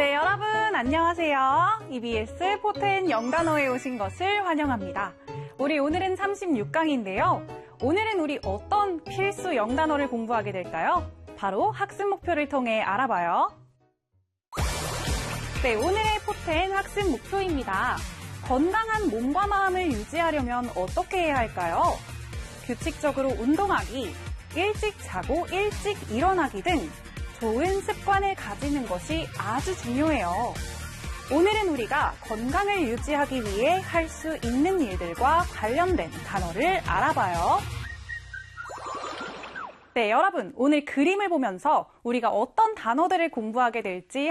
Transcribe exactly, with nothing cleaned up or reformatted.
네, 여러분 안녕하세요. 이비에스 포텐 영단어에 오신 것을 환영합니다. 우리 오늘은 삼십육 강인데요. 오늘은 우리 어떤 필수 영단어를 공부하게 될까요? 바로 학습 목표를 통해 알아봐요. 네, 오늘의 포텐 학습 목표입니다. 건강한 몸과 마음을 유지하려면 어떻게 해야 할까요? 규칙적으로 운동하기, 일찍 자고 일찍 일어나기 등 좋은 습관을 가지는 것이 아주 중요해요. 오늘은 우리가 건강을 유지하기 위해 할 수 있는 일들과 관련된 단어를 알아봐요. 네, 여러분, 오늘 그림을 보면서 우리가 어떤 단어들을 공부하게 될지